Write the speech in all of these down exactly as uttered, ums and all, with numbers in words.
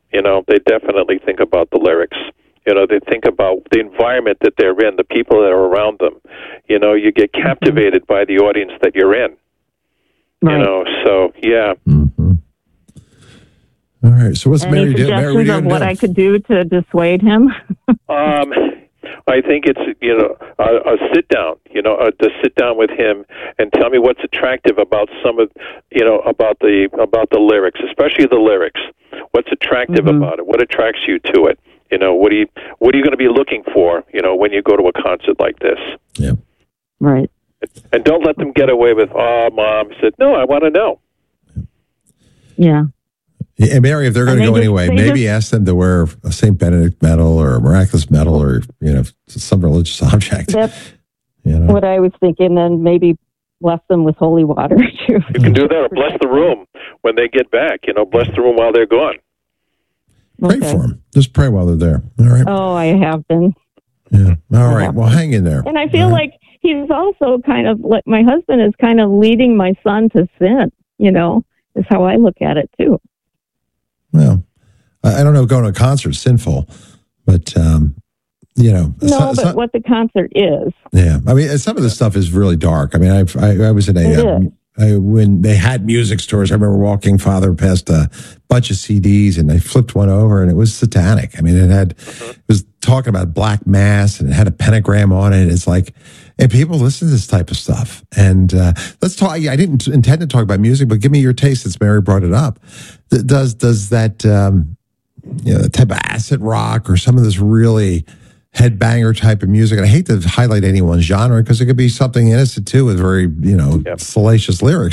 You know, they definitely think about the lyrics. You know, they think about the environment that they're in, the people that are around them. You know, you get captivated by the audience that you're in. Right. You know, so, yeah. Mm-hmm. All right, so what's Any Mary doing? suggestions Mary, of what do? I could do to dissuade him? um, I think it's, you know, a, a sit down, you know, a, to sit down with him and tell me what's attractive about some of, you know, about the about the lyrics, especially the lyrics. What's attractive mm-hmm. about it? What attracts you to it? You know, what do you what are you going to be looking for? You know, when you go to a concert like this. Yeah. Right. And don't let them get away with, oh, Mom said, no, I want to know. Yeah. Yeah, Mary, if they're going to go just, anyway, maybe just, ask them to wear a Saint Benedict medal or a miraculous medal or, you know, some religious object. That's you know? what I was thinking, and maybe bless them with holy water, too. You can do that, or bless the room when they get back. You know, bless the room while they're gone. Pray okay. for them. Just pray while they're there. All right. Oh, I have been. Yeah. All right. Well, hang in there. And I feel right. like he's also kind of, like my husband is kind of leading my son to sin, you know, is how I look at it, too. Well, I don't know if going to a concert is sinful, but, um, you know. No, some, but some, what the concert is. Yeah. I mean, some of the stuff is really dark. I mean, I've, I, I was in a, um, I, when they had music stores, I remember walking Father past a bunch of C Ds and I flipped one over and it was satanic. I mean, it had, it was talking about black mass and it had a pentagram on it. It's like, and people listen to this type of stuff. And uh, let's talk. I didn't intend to talk about music, but give me your taste since Mary brought it up. Does does that um, you know, type of acid rock or some of this really headbanger type of music? And I hate to highlight anyone's genre because it could be something innocent too with very you know yep. salacious lyrics.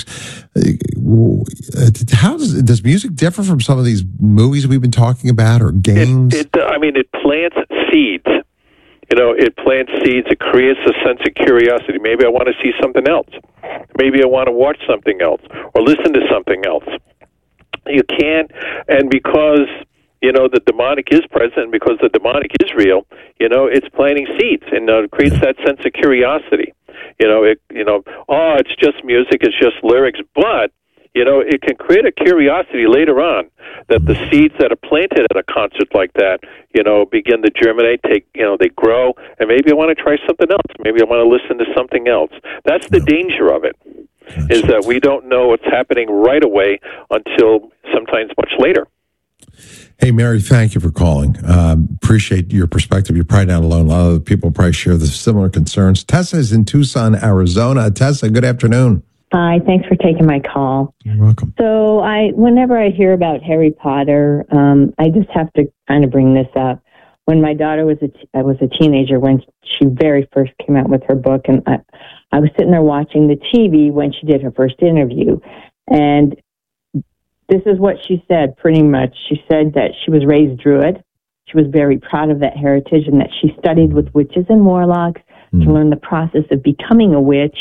How does does music differ from some of these movies we've been talking about or games? It, it, I mean, it plants seeds. You know, it plants seeds. It creates a sense of curiosity. Maybe I want to see something else. Maybe I want to watch something else or listen to something else. You can't, and because, you know, the demonic is present, because the demonic is real, you know, it's planting seeds, and uh, it creates that sense of curiosity. You know, it, you know, oh, it's just music, it's just lyrics, but, you know, it can create a curiosity later on that the seeds that are planted at a concert like that, you know, begin to germinate, take, you know, they grow, and maybe I want to try something else. Maybe I want to listen to something else. That's the danger of it, is that we don't know what's happening right away until sometimes much later. Hey, Mary, thank you for calling. Um, appreciate your perspective. You're probably not alone. A lot of people probably share the similar concerns. Tessa is in Tucson, Arizona. Tessa, good afternoon. Hi, thanks for taking my call. You're welcome. So I, whenever I hear about Harry Potter, um, I just have to kind of bring this up. When my daughter was a, t- I was a teenager when she very first came out with her book, and I, I was sitting there watching the T V when she did her first interview, and this is what she said pretty much. She said that she was raised Druid. She was very proud of that heritage and that she studied with witches and warlocks mm. to learn the process of becoming a witch.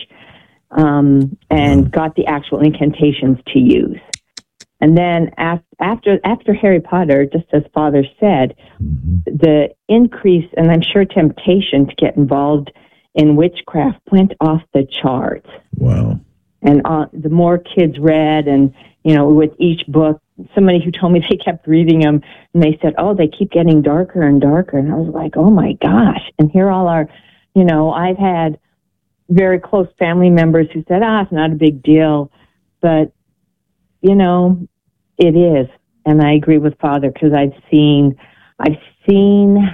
Um, and got the actual incantations to use. And then af- after after Harry Potter, just as Father said, mm-hmm. the increase, and I'm sure temptation to get involved in witchcraft went off the charts. Wow. And uh, the more kids read, and, you know, with each book, somebody who told me they kept reading them, and they said, oh, they keep getting darker and darker. And I was like, oh, my gosh. And here all are, you know, I've had very close family members who said, ah, it's not a big deal. But, you know, it is. And I agree with Father because I've seen, I've seen,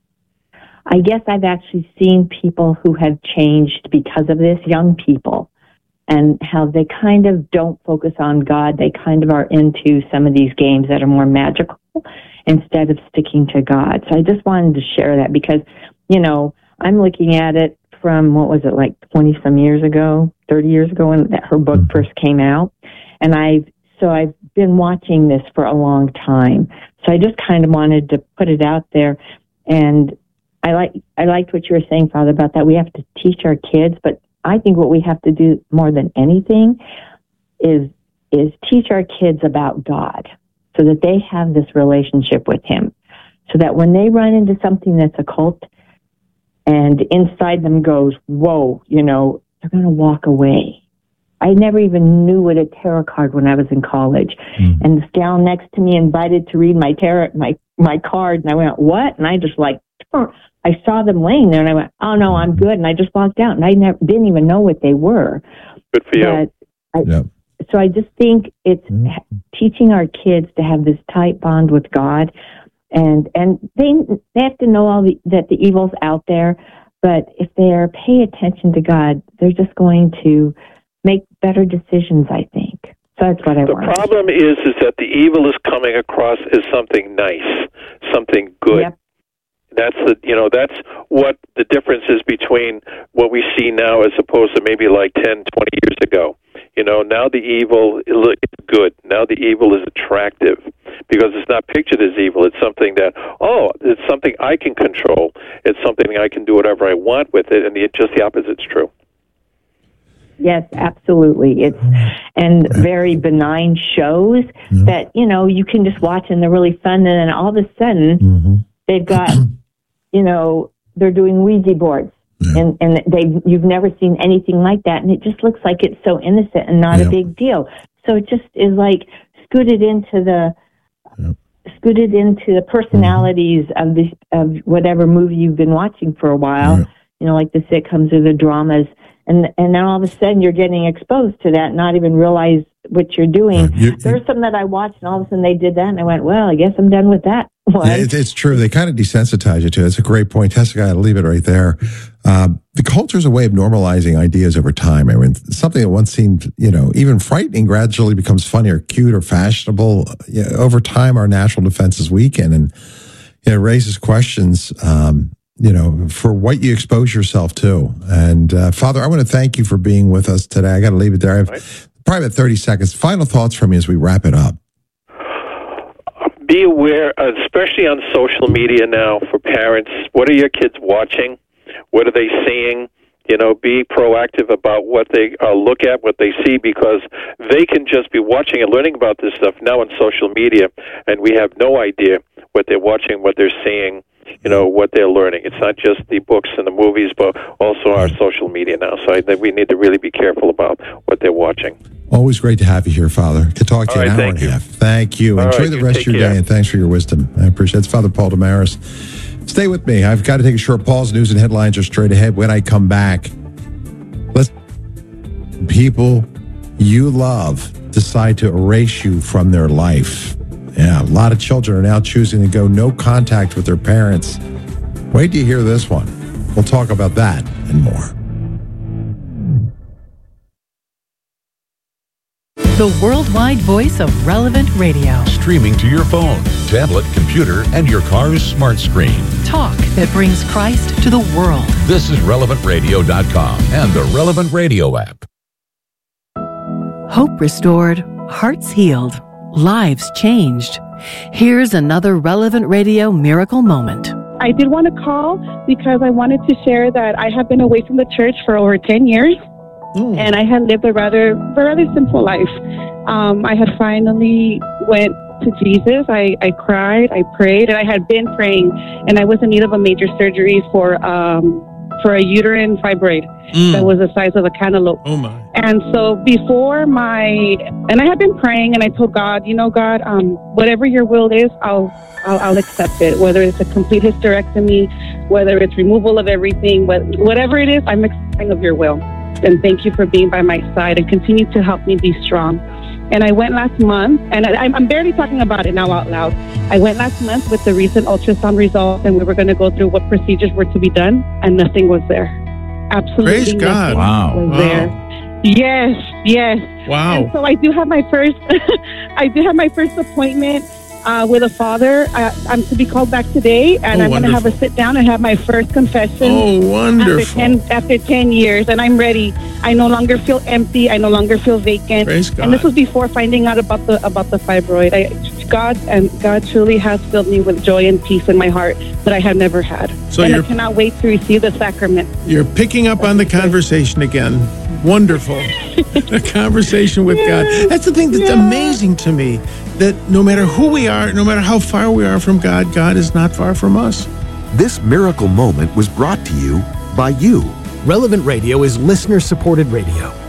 I guess I've actually seen people who have changed because of this, young people, and how they kind of don't focus on God. They kind of are into some of these games that are more magical instead of sticking to God. So I just wanted to share that because, you know, I'm looking at it from, what was it, like twenty some years ago, thirty years ago when that, her book first came out. And I've, so I've been watching this for a long time. So I just kind of wanted to put it out there. And I like, I liked what you were saying, Father, about that. We have to teach our kids, but I think what we have to do more than anything is, is teach our kids about God so that they have this relationship with Him. So that when they run into something that's occult, and inside them goes, whoa, you know, they're going to walk away. I never even knew what a tarot card when I was in college. Mm. And this gal next to me invited to read my tarot, my, my card. And I went, what? And I just like, I saw them laying there and I went, oh no, I'm good. And I just walked out and I never didn't even know what they were. Good for you. But I, yep. So I just think it's yep. teaching our kids to have this tight bond with God. And, and they, they have to know all the, that the evil's out there. But if they're pay attention to God, they're just going to make better decisions, I think. So that's what I the want. The problem is, is that the evil is coming across as something nice, something good. Yep. That's the, you know, that's what the difference is between what we see now as opposed to maybe like ten, twenty years ago. You know, now the evil is good. Now the evil is attractive because it's not pictured as evil. It's something that, oh, it's something I can control. It's something I can do whatever I want with it, and the, just the opposite's true. Yes, absolutely. It's and very benign shows mm-hmm. that, you know, you can just watch and they're really fun, and then all of a sudden mm-hmm. they've got, you know, they're doing Ouija boards. Yeah. And and they you've never seen anything like that, and it just looks like it's so innocent and not yeah. a big deal. So it just is like scooted into the yeah. scooted into the personalities mm-hmm. of the of whatever movie you've been watching for a while. Yeah. You know, like the sitcoms or the dramas, and and then all of a sudden you're getting exposed to that, not even realize what you're doing. Yeah. You, There's some that I watched, and all of a sudden they did that, and I went, well, I guess I'm done with that. Yeah, it, it's true. They kind of desensitize you to it. It's a great point. Tessica, I'll leave it right there. Um, the culture is a way of normalizing ideas over time. I mean, something that once seemed, you know, even frightening gradually becomes funny or cute or fashionable. You know, over time, our natural defenses weaken, and you know, it raises questions, um, you know, for what you expose yourself to. And uh, Father, I want to thank you for being with us today. I got to leave it there. I have right. probably about thirty seconds. Final thoughts from you as we wrap it up. Be aware, especially on social media now, for parents. What are your kids watching? What are they seeing? You know, be proactive about what they uh, look at, what they see, because they can just be watching and learning about this stuff now on social media, and we have no idea what they're watching, what they're seeing, you know, what they're learning. It's not just the books and the movies, but also our social media now. So I think we need to really be careful about what they're watching. Always great to have you here, Father. Could talk to you an hour and a half. Thank you. Enjoy the rest of your day, and thanks for your wisdom. I appreciate it. It's Father Paul Damaris. Stay with me. I've got to take a short pause. News and headlines are straight ahead. When I come back, let's people you love decide to erase you from their life. Yeah, a lot of children are now choosing to go no contact with their parents. Wait till you hear this one. We'll talk about that and more. The worldwide voice of Relevant Radio. Streaming to your phone, tablet, computer, and your car's smart screen. Talk that brings Christ to the world. This is relevant radio dot com and the Relevant Radio app. Hope restored, hearts healed, lives changed. Here's another Relevant Radio miracle moment. I did want to call because I wanted to share that I have been away from the church for over ten years. Mm. And I had lived a rather, a rather simple life. Um, I had finally went to Jesus. I, I cried, I prayed, and I had been praying, and I was in need of a major surgery for um, for a uterine fibroid mm. that was the size of a cantaloupe. Oh my! And so before my, and I had been praying, and I told God, you know, God, um, whatever your will is, I'll, I'll I'll accept it. Whether it's a complete hysterectomy, whether it's removal of everything, whatever it is, I'm accepting of your will. And thank you for being by my side and continue to help me be strong. And I went last month, and I, I'm barely talking about it now out loud. I went last month with the recent ultrasound results, and we were going to go through what procedures were to be done, and nothing was there. Absolutely Praise nothing God. Wow. was wow. there. Yes, yes. Wow. And so I do have my first, I do have my first appointment uh, with a father. I, I'm to be called back today, and oh, I'm going to have a sit down and have my first confession. Oh, wonderful. After ten, after ten years, and I'm ready. I no longer feel empty. I no longer feel vacant. Praise God. And this was before finding out about the about the fibroid. I, God and God truly has filled me with joy and peace in my heart that I have never had. So and I cannot wait to receive the sacrament. You're picking up on the conversation again. Wonderful. A conversation with God. That's the thing that's yeah. amazing to me, that no matter who we are, no matter how far we are from God, God is not far from us. This miracle moment was brought to you by you. Relevant Radio is listener-supported radio.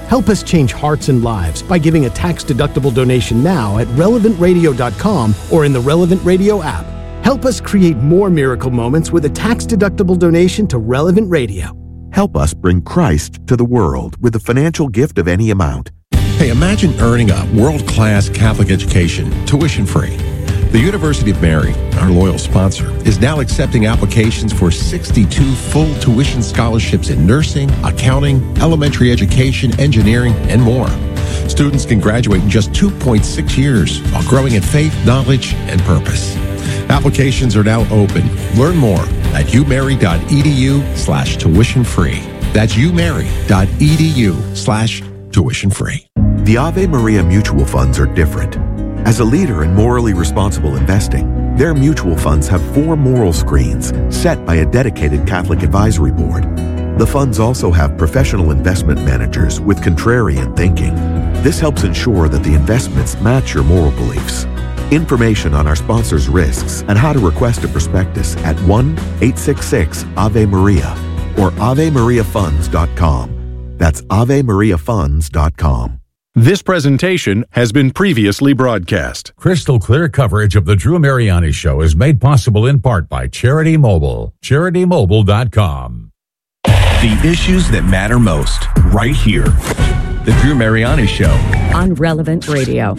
Help us change hearts and lives by giving a tax-deductible donation now at relevant radio dot com or in the Relevant Radio app. Help us create more miracle moments with a tax-deductible donation to Relevant Radio. Help us bring Christ to the world with a financial gift of any amount. Hey, imagine earning a world-class Catholic education, tuition-free. The University of Mary, our loyal sponsor, is now accepting applications for sixty-two full tuition scholarships in nursing, accounting, elementary education, engineering, and more. Students can graduate in just two point six years while growing in faith, knowledge, and purpose. Applications are now open. Learn more at umary.edu slash tuition free. That's umary.edu slash tuition free. The Ave Maria mutual funds are different. As a leader in morally responsible investing, their mutual funds have four moral screens set by a dedicated Catholic advisory board. The funds also have professional investment managers with contrarian thinking. This helps ensure that the investments match your moral beliefs. Information on our sponsors' risks and how to request a prospectus at one eight six six Ave Maria or ave maria funds dot com. That's ave maria funds dot com. This presentation has been previously broadcast. Crystal clear coverage of the Drew Mariani Show is made possible in part by Charity Mobile. charity mobile dot com. The issues that matter most, right here. The Drew Mariani Show. On Relevant Radio.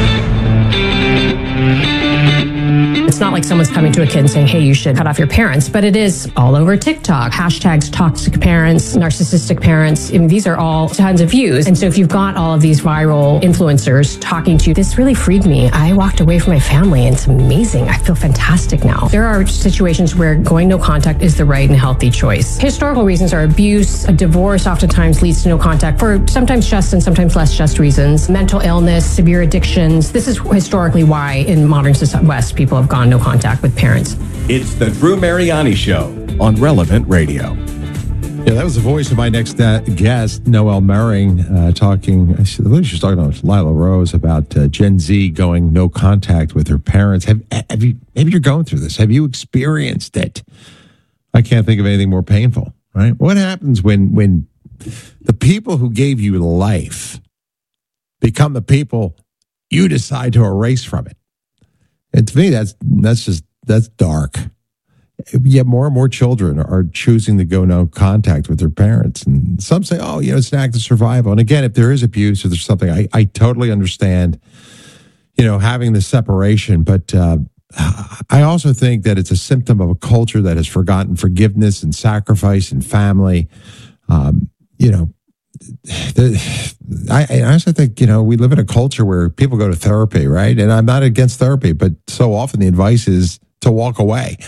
It's not like someone's coming to a kid and saying, hey, you should cut off your parents, but it is all over TikTok. Hashtags toxic parents, narcissistic parents. I mean, these are all tons of views. And so if you've got all of these viral influencers talking to you, this really freed me. I walked away from my family and it's amazing. I feel fantastic now. There are situations where going no contact is the right and healthy choice. Historical reasons are abuse. A divorce oftentimes leads to no contact for sometimes just and sometimes less just reasons. Mental illness, severe addictions. This is historically why in modern West people have gone no contact with parents. It's the Drew Mariani Show on Relevant Radio. Yeah, that was the voice of my next uh, guest, Noelle Mering, uh, talking, I believe she was talking to Lila Rose about uh, Gen Z going no contact with her parents. Have, have you, maybe you're going through this. Have you experienced it? I can't think of anything more painful, right? What happens when, when the people who gave you life become the people you decide to erase from it? And to me, that's that's just that's dark. Yet more and more children are choosing to go no contact with their parents, and some say, "Oh, you know, it's an act of survival." And again, if there is abuse or there's something, I, I totally understand, you know, having the separation. But uh, I also think that it's a symptom of a culture that has forgotten forgiveness and sacrifice and family. Um, you know. The, I, I also think, you know, we live in a culture where people go to therapy, right? And I'm not against therapy, but so often the advice is to walk away.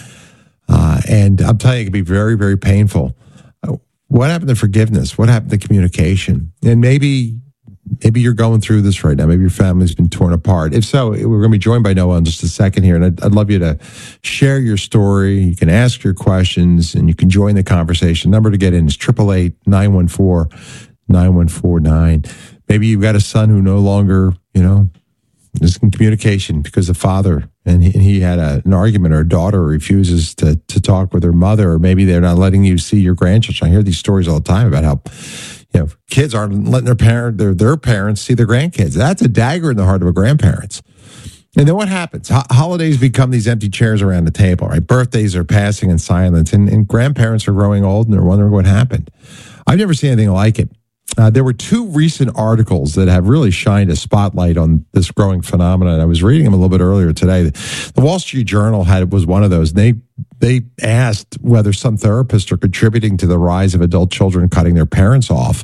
Uh, and I'm telling you, it can be very, very painful. Uh, what happened to forgiveness? What happened to communication? And maybe, maybe you're going through this right now. Maybe your family's been torn apart. If so, we're going to be joined by Noelle in just a second here. And I'd, I'd love you to share your story. You can ask your questions and you can join the conversation. Number to get in is eight eight eight, nine one four, nine one four nine. Maybe you've got a son who no longer, you know, is in communication because the father and he, and he had a, an argument, or a daughter refuses to to talk with her mother, or maybe they're not letting you see your grandchildren. I hear these stories all the time about how, you know, kids aren't letting their parent their their parents see their grandkids. That's a dagger in the heart of a grandparents. And then what happens? Ho- holidays become these empty chairs around the table, right? Birthdays are passing in silence, and, and grandparents are growing old and they're wondering what happened. I've never seen anything like it. Uh, there were two recent articles that have really shined a spotlight on this growing phenomenon. I was reading them a little bit earlier today. The Wall Street Journal had was one of those. They they asked whether some therapists are contributing to the rise of adult children cutting their parents off.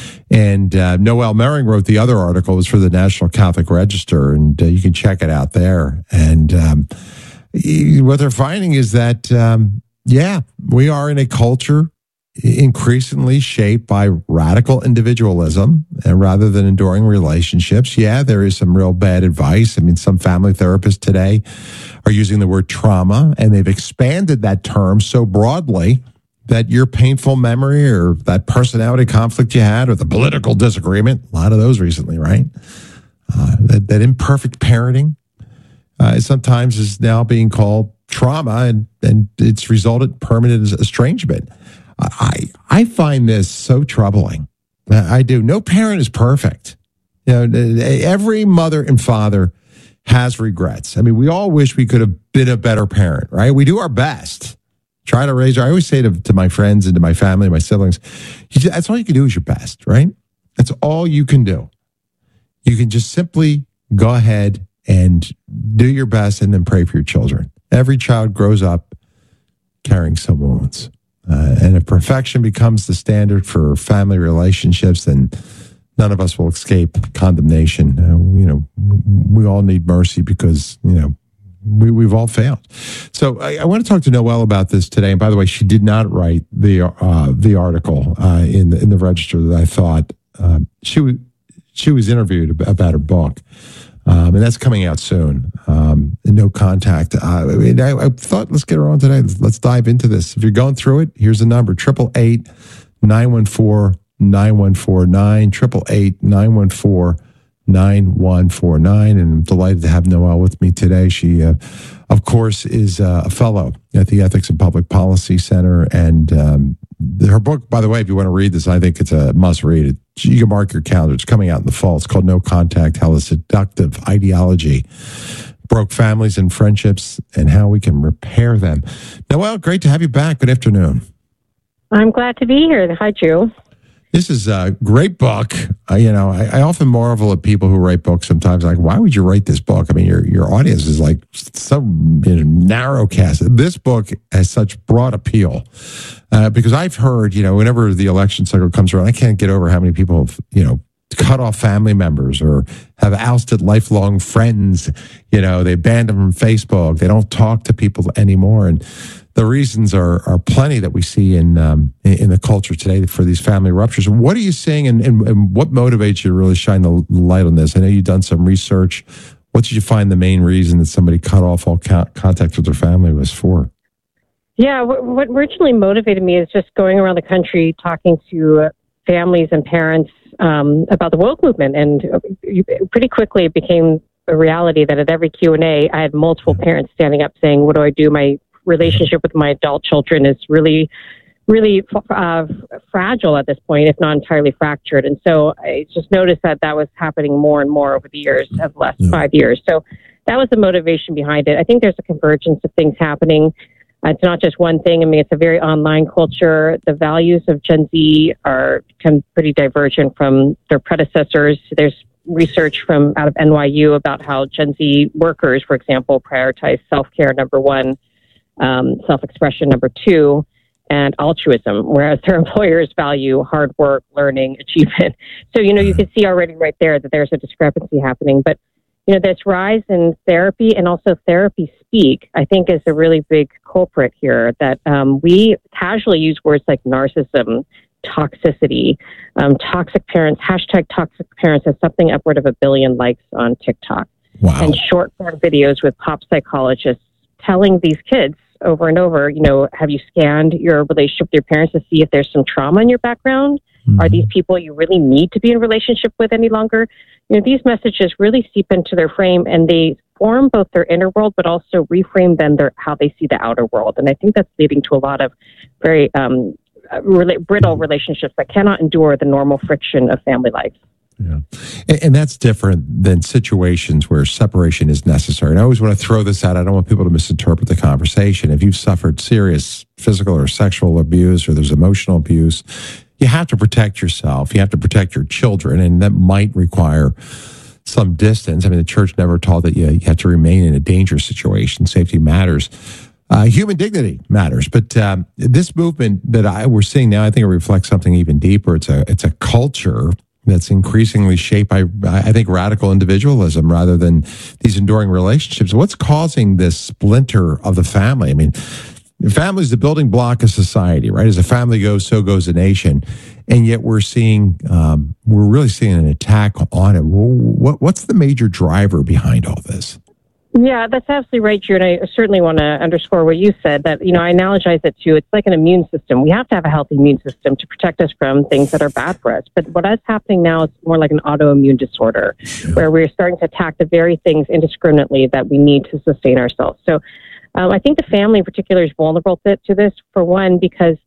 And uh, Noelle Mering wrote the other article. It was for the National Catholic Register, and uh, you can check it out there. And um, what they're finding is that, um, yeah, we are in a culture increasingly shaped by radical individualism and rather than enduring relationships. Yeah, there is some real bad advice. I mean, some family therapists today are using the word trauma, and they've expanded that term so broadly that your painful memory or that personality conflict you had or the political disagreement, a lot of those recently, right? Uh, that, that imperfect parenting uh, sometimes is now being called trauma, and, and it's resulted in permanent estrangement. I I find this so troubling I do. No parent is perfect. You know, every mother and father has regrets. I mean, we all wish we could have been a better parent, right? We do our best. Try to raise. I always say to, to my friends and to my family, my siblings, you, that's all you can do is your best, right? That's all you can do. You can just simply go ahead and do your best and then pray for your children. Every child grows up carrying some wounds. Uh, and if perfection becomes the standard for family relationships, then none of us will escape condemnation. Uh, you know, we all need mercy because, you know, we, we've all failed. So I, I want to talk to Noelle about this today. And by the way, she did not write the uh, the article uh, in the in the Register that I thought. Uh, she was she was interviewed about her book. Um, and that's coming out soon. Um, no contact. Uh, I, mean, I, I thought, let's get her on today. Let's, let's dive into this. If you're going through it, here's the number: triple eight nine one four nine one four nine. Triple eight nine one four nine one four nine. And I'm delighted to have Noelle with me today. She, uh, of course, is uh, a fellow at the Ethics and Public Policy Center, and um, her book, by the way, if you want to read this, I think it's a must read. It, you can mark your calendar. It's coming out in the fall. It's called No Contact: How the Seductive Ideology Broke Families and Friendships and How We Can Repair Them. Noelle, great to have you back. Good afternoon. I'm glad to be here. Hi, Drew. This is a great book. Uh, you know, I, I often marvel at people who write books sometimes. Like, why would you write this book? I mean, your your audience is like so you know, narrow cast. This book has such broad appeal uh, because I've heard, you know, whenever the election cycle comes around, I can't get over how many people have, you know, cut off family members or have ousted lifelong friends. You know, they abandon them from Facebook. They don't talk to people anymore. And the reasons are are plenty that we see in um, in the culture today for these family ruptures. What are you seeing, and, and, and what motivates you to really shine the light on this? I know you've done some research. What did you find the main reason that somebody cut off all co- contact with their family was for? Yeah, what, what originally motivated me is just going around the country talking to families and parents um, about the woke movement, and pretty quickly it became a reality that at every Q and A, I had multiple parents standing up saying, "What do I do? My relationship with my adult children is really, really uh, fragile at this point, if not entirely fractured." And so I just noticed that that was happening more and more over the years, of the last yeah. five years. So that was the motivation behind it. I think there's a convergence of things happening. Uh, it's not just one thing. I mean, it's a very online culture. The values of Gen Z are become pretty divergent from their predecessors. There's research from out of N Y U about how Gen Z workers, for example, prioritize self-care, number one, Um, self-expression, number two, and altruism, whereas their employers value hard work, learning, achievement. So, you know, you can see already right there that there's a discrepancy happening. But, you know, this rise in therapy and also therapy speak, I think, is a really big culprit here, that um, we casually use words like narcissism, toxicity, um, toxic parents. Hashtag toxic parents has something upward of a billion likes on TikTok. Wow. And short form videos with pop psychologists telling these kids over and over, you know, have you scanned your relationship with your parents to see if there's some trauma in your background? Mm-hmm. Are these people you really need to be in a relationship with any longer? You know, these messages really seep into their frame, and they form both their inner world, but also reframe then their, how they see the outer world. And I think that's leading to a lot of very um, really brittle relationships that cannot endure the normal friction of family life. Yeah. And, and that's different than situations where separation is necessary. And I always want to throw this out. I don't want people to misinterpret the conversation. If you've suffered serious physical or sexual abuse, or there's emotional abuse, you have to protect yourself. You have to protect your children, and that might require some distance. I mean, the church never taught that you, you have to remain in a dangerous situation. Safety matters. Uh, human dignity matters. But um, this movement that I we're seeing now, I think it reflects something even deeper. It's a it's a culture that's increasingly shaped by, I think, radical individualism rather than these enduring relationships. What's causing this splinter of the family? I mean, the family is the building block of society, right? As a family goes, so goes a nation. And yet we're seeing, um, we're really seeing an attack on it. What, what's the major driver behind all this? Yeah, that's absolutely right, Drew. And I certainly want to underscore what you said, that, you know, I analogize it to, it's like an immune system. We have to have a healthy immune system to protect us from things that are bad for us. But what is happening now is more like an autoimmune disorder, yeah. where we're starting to attack the very things indiscriminately that we need to sustain ourselves. So um, I think the family in particular is vulnerable to, to this, for one, because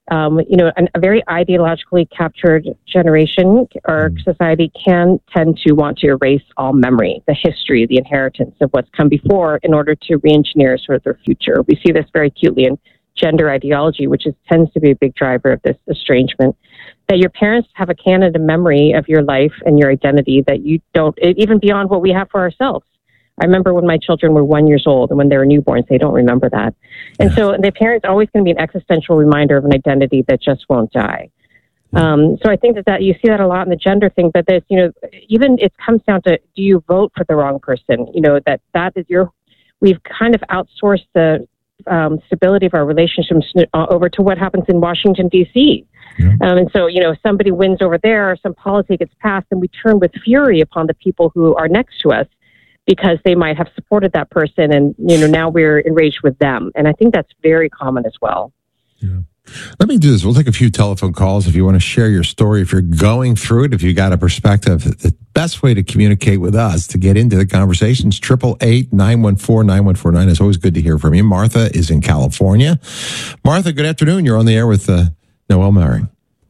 Um, you know, an, a very ideologically captured generation or society can tend to want to erase all memory, the history, the inheritance of what's come before in order to re-engineer sort of their future. We see this very acutely in gender ideology, which is, tends to be a big driver of this estrangement, that your parents have a canon of memory of your life and your identity that you don't, even beyond what we have for ourselves. I remember when my children were one years old and when they were newborns, they don't remember that. And so the parent's always going to be an existential reminder of an identity that just won't die. Um, so I think that, that you see that a lot in the gender thing, but there's, you know, even it comes down to, do you vote for the wrong person? You know, that that is your, we've kind of outsourced the um, stability of our relationships over to what happens in Washington, D C. Yeah. Um, and so, you know, if somebody wins over there or some policy gets passed, and we turn with fury upon the people who are next to us, because they might have supported that person, and, you know, now we're enraged with them. And I think that's very common as well. Yeah. Let me do this. We'll take a few telephone calls if you want to share your story, if you're going through it, if you got a perspective. The best way to communicate with us, to get into the conversations, triple eight, nine one four, nine one four nine. It's always good to hear from you. Martha is in California. Martha, good afternoon. You're on the air with uh, Noel Mary.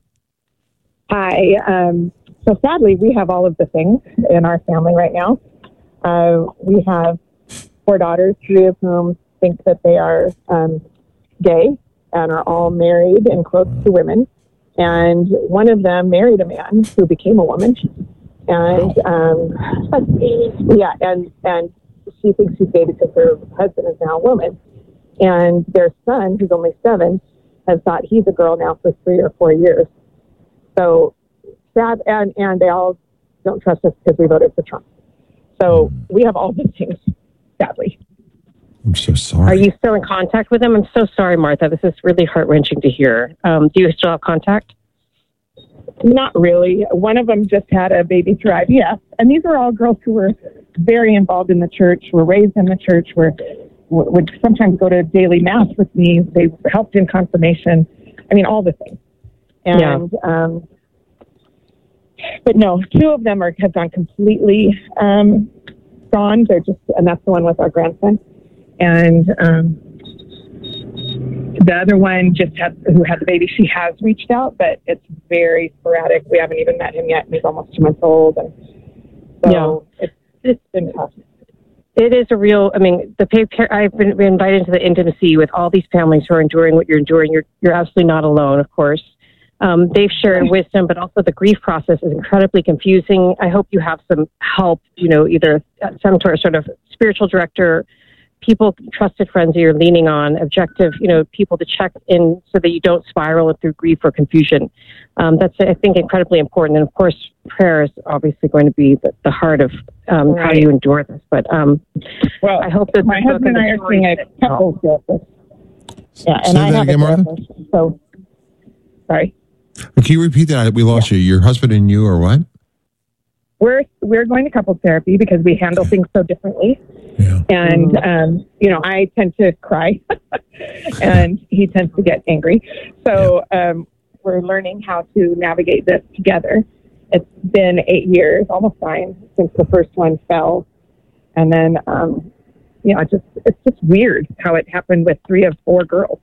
Hi. Um, so sadly, we have all of the things in our family right now. Uh, we have four daughters, three of whom think that they are um, gay and are all married and close to women. And one of them married a man who became a woman. And um, yeah, and, and she thinks she's gay because her husband is now a woman. And their son, who's only seven, has thought he's a girl now for three or four years. So sad, and, and they all don't trust us because we voted for Trump. So we have all these things, sadly. I'm so sorry. Are you still in contact with them? I'm so sorry, Martha. This is really heart-wrenching to hear. Um, do you still have contact? Not really. One of them just had a baby through I V F. And these are all girls who were very involved in the church, were raised in the church, were would sometimes go to daily mass with me. They helped in confirmation. I mean, all the things. And, yeah. um, but no, two of them are, have gone completely um, gone. They're just, and that's the one with our grandson. And um, the other one just had, who had the baby, she has reached out, but it's very sporadic. We haven't even met him yet, and he's almost two months old. And so yeah. it's, it's been tough. It is a real, I mean, the pay, I've been, been invited into the intimacy with all these families who are enduring what you're enduring. You're, you're absolutely not alone, of course. Um, they've shared wisdom, but also the grief process is incredibly confusing. I hope you have some help, you know, either some sort of spiritual director, people, trusted friends that you're leaning on, objective, you know, people to check in so that you don't spiral through grief or confusion. Um, that's, I think, incredibly important. And of course, prayer is obviously going to be the, the heart of um, right. how you endure this. But um, well, I hope that my husband and I are seeing a couples therapist. Yeah, and Say I that have again, a Martha? therapist. So, sorry. Can you repeat that? We lost yeah. you. Your husband and you are what? We're we're going to couples therapy because we handle things so differently. Yeah. And, mm-hmm. um, you know, I tend to cry and he tends to get angry. So yeah. um, we're learning how to navigate this together. It's been eight years, almost nine, since the first one fell. And then, um, you know, it just it's just weird how it happened with three of four girls.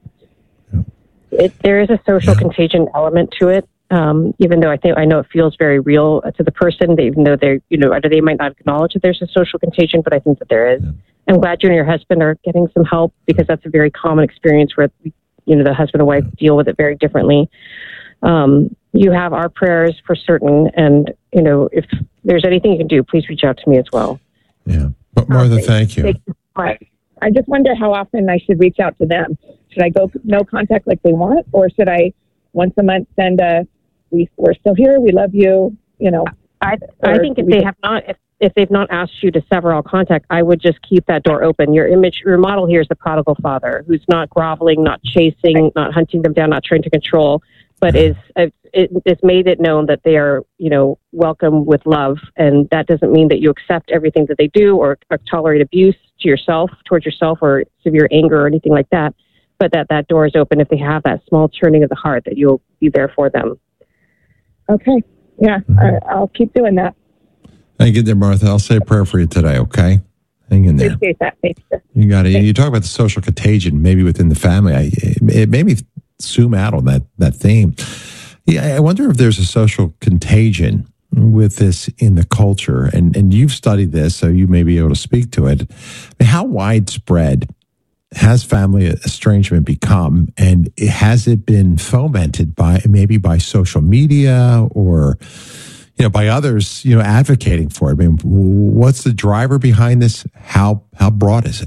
It, there is a social contagion element to it, um, even though I think I know it feels very real to the person. They, even though they're, you know, they might not acknowledge that there's a social contagion, but I think that there is. Yeah. I'm glad you and your husband are getting some help because that's a very common experience where, you know, the husband and wife yeah. deal with it very differently. Um, you have our prayers for certain, and you know, if there's anything you can do, please reach out to me as well. Yeah, but Martha, okay. thank you. I just wonder how often I should reach out to them. Should I go no contact like they want, or should I once a month send a we we're still here, we love you, you know? I I think if they just, have not if, if they've not asked you to sever all contact, I would just keep that door open. Your image, your model here is the prodigal father who's not groveling, not chasing, right. not hunting them down, not trying to control, but is uh, it, it's made it known that they are, you know, welcome with love, and that doesn't mean that you accept everything that they do or, or tolerate abuse to yourself, towards yourself, or severe anger or anything like that. But that that door is open if they have that small turning of the heart, that you'll be there for them. Okay, yeah, I, I'll keep doing that. Hang in there, Martha. I'll say a prayer for you today. Okay, hang in there. Appreciate that. Thank you. You got it. You talk about the social contagion, maybe within the family. I, it made me zoom out on that that theme. Yeah, I wonder if there's a social contagion with this in the culture, and and you've studied this, so you may be able to speak to it. I mean, how widespread has family estrangement become, and has it been fomented by maybe by social media or, you know, by others, you know, advocating for it? I mean, what's the driver behind this? How how broad is it?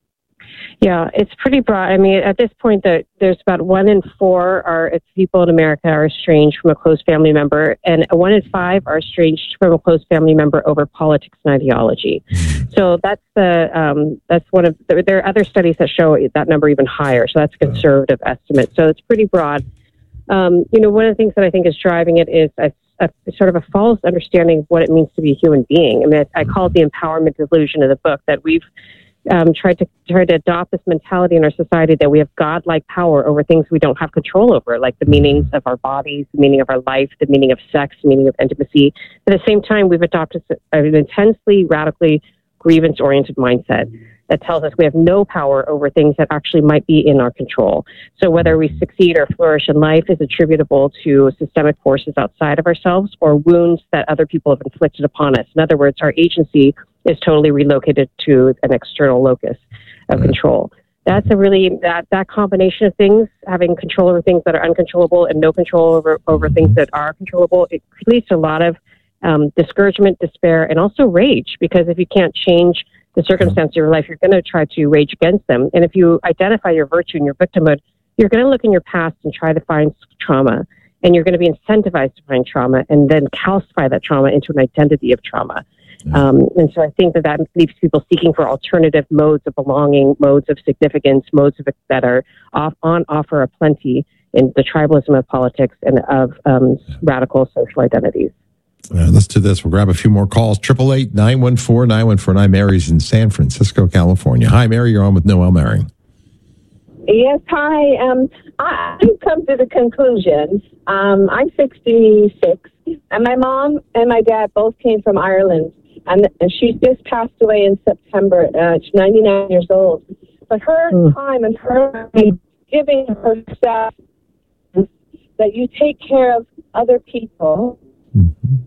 Yeah, it's pretty broad. I mean, at this point, that there's about one in four are it's people in America are estranged from a close family member, and one in five are estranged from a close family member over politics and ideology. So that's the um, that's one of the, there are other studies that show that number even higher. So that's a conservative estimate. So it's pretty broad. Um, you know, one of the things that I think is driving it is a, a sort of a false understanding of what it means to be a human being. I mean, I, I call it the empowerment delusion of the book, that we've Um, tried to try to adopt this mentality in our society that we have godlike power over things we don't have control over, like the meanings of our bodies, the meaning of our life, the meaning of sex, the meaning of intimacy. At the same time, we've adopted an intensely, radically grievance-oriented mindset that tells us we have no power over things that actually might be in our control. So whether we succeed or flourish in life is attributable to systemic forces outside of ourselves or wounds that other people have inflicted upon us. In other words, our agency is totally relocated to an external locus of control. That's a really, that, that combination of things, having control over things that are uncontrollable and no control over, over things that are controllable, it leads to a lot of um, discouragement, despair, and also rage, because if you can't change the circumstance of your life, you're going to try to rage against them. And if you identify your virtue and your victimhood, you're going to look in your past and try to find trauma. And you're going to be incentivized to find trauma and then calcify that trauma into an identity of trauma. Um, and so I think that that leaves people seeking for alternative modes of belonging, modes of significance, modes of, that are off, on offer aplenty in the tribalism of politics and of um, radical social identities. Uh, let's do this. We'll grab a few more calls. Triple eight nine one four nine one four nine. Mary's in San Francisco, California. Hi, Mary. You're on with Noel Mering. Yes, hi. Um, I, I've come to the conclusion. Um, I'm sixty-six, and my mom and my dad both came from Ireland, and, and she just passed away in September. Uh, she's ninety-nine years old. But her mm. time and her giving herself that you take care of other people. Mm-hmm.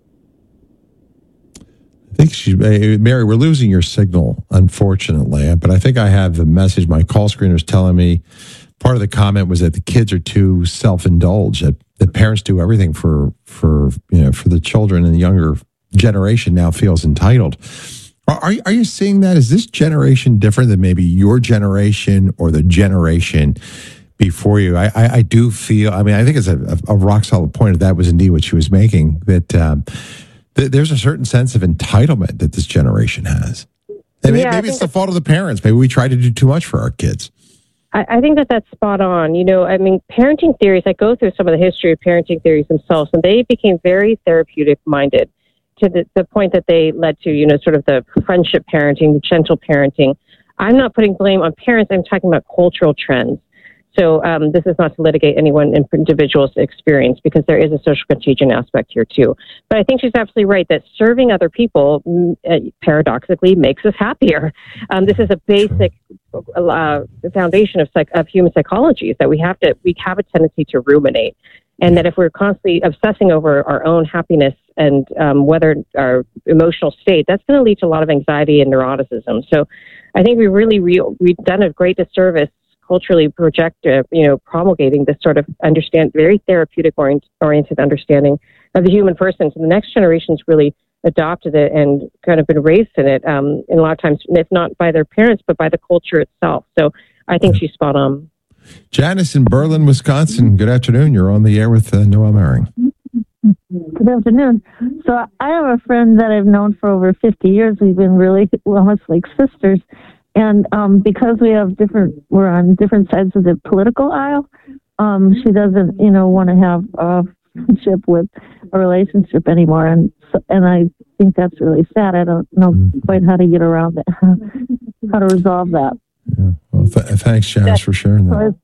I think she, Mary, we're losing your signal, unfortunately. But I think I have the message. My call screener's telling me part of the comment was that the kids are too self-indulged. That, that parents do everything for for you know for the children, and the younger generation now feels entitled. Are are, are you seeing that? Is this generation different than maybe your generation or the generation before you? I I, I do feel. I mean, I think it's a, a rock solid point. If that was indeed what she was making, that. Um, There's a certain sense of entitlement that this generation has. And yeah, maybe it's the fault of the parents. Maybe we try to do too much for our kids. I, I think that that's spot on. You know, I mean, parenting theories, I go through some of the history of parenting theories themselves, and they became very therapeutic minded to the, the point that they led to, you know, sort of the friendship parenting, the gentle parenting. I'm not putting blame on parents. I'm talking about cultural trends. So um, this is not to litigate any one individual's experience, because there is a social contagion aspect here too. But I think she's absolutely right that serving other people uh, paradoxically makes us happier. Um, this is a basic uh, foundation of psych- of human psychology, is that we have to we have a tendency to ruminate, and that if we're constantly obsessing over our own happiness and um, whether our emotional state, that's going to lead to a lot of anxiety and neuroticism. So I think we really re- we've done a great disservice culturally project, uh, you know, promulgating this sort of understand, very therapeutic orient, oriented understanding of the human person. So the next generation's really adopted it and kind of been raised in it. Um, and a lot of times, if not by their parents, but by the culture itself. So I think she's spot on. Janice in Berlin, Wisconsin. Good afternoon. You're on the air with uh, Noel Mering. Good afternoon. So I have a friend that I've known for over fifty years. We've been really almost like sisters. And um, because we have different, we're on different sides of the political aisle, um, she doesn't, you know, want to have a friendship with a relationship anymore. And so, and I think that's really sad. I don't know mm-hmm. quite how to get around it, how to resolve that. Yeah. Well, th- thanks, Janice, that's, for sharing that.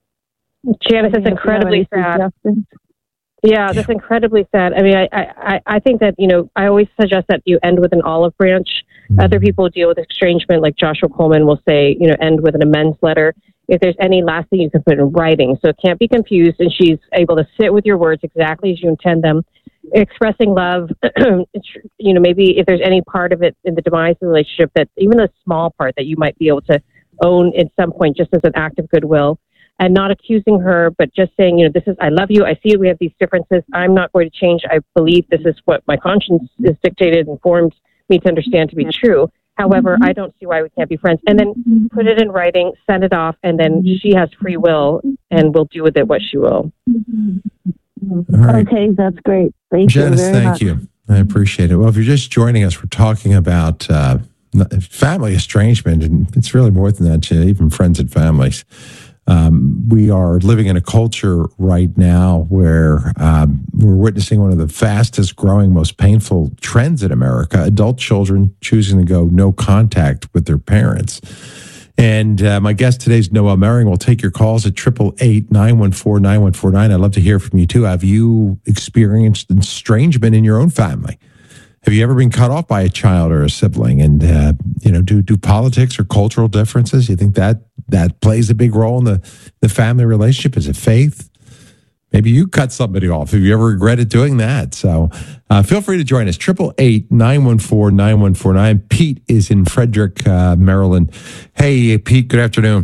Janice, it's incredibly sad. Yeah, that's incredibly sad. I mean, I, I, I think that, you know, I always suggest that you end with an olive branch. Mm-hmm. Other people deal with estrangement, like Joshua Coleman will say, you know, end with an amends letter. if there's any last thing you can put in writing. So it can't be confused, and she's able to sit with your words exactly as you intend them, expressing love. You know, maybe if there's any part of it in the demise of the relationship, that even a small part that you might be able to own at some point, just as an act of goodwill, and not accusing her, but just saying, you know, this is, I love you. I see we have these differences. I'm not going to change. I believe this is what my conscience is dictated and formed me to understand to be true. However, I don't see why we can't be friends. And then put it in writing, send it off, and then she has free will and will do with it what she will. Right. Okay, that's great. Thank Janice, you very thank much. you. I appreciate it. Well, if you're just joining us, we're talking about uh, family estrangement, and it's really more than that, even friends and families. Um, we are living in a culture right now where um, we're witnessing one of the fastest growing, most painful trends in America, adult children choosing to go no contact with their parents. And uh, my guest today is Noel Mering. We'll take your calls at eight eight eight, nine one four, nine one four nine. I'd love to hear from you, too. Have you experienced estrangement in your own family? Have you ever been cut off by a child or a sibling? And, uh, you know, do do politics or cultural differences, you think that that plays a big role in the, the family relationship? Is it faith? Maybe you cut somebody off. Have you ever regretted doing that? So uh, feel free to join us. eight eight eight, nine one four, nine one four nine. Pete is in Frederick, uh, Maryland. Hey, Pete, good afternoon.